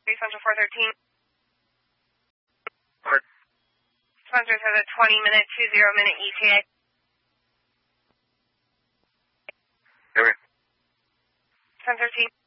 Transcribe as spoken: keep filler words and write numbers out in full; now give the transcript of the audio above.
Central four thirteen. What? Sponsors has a twenty minute, two zero minute E T A. Come here. ten thirteen.